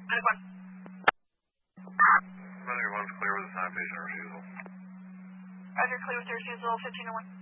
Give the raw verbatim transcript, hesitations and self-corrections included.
Medic one. Medic one's clear with a sign patient refusal. Roger, clear with your refusal, fifteen oh one.